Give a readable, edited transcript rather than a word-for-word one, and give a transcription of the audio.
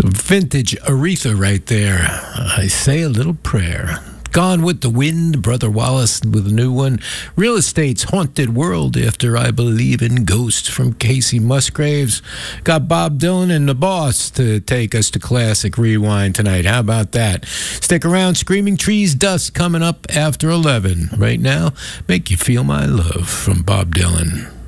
Some vintage Aretha right there. I Say a Little Prayer. Gone with the Wind, Brother Wallace with a new one. Real Estate's Haunted World After I Believe in Ghosts from Casey Musgraves. Got Bob Dylan and the Boss to take us to Classic Rewind tonight. How about that? Stick around. Screaming Trees Dust coming up after 11. Right now, Make You Feel My Love from Bob Dylan.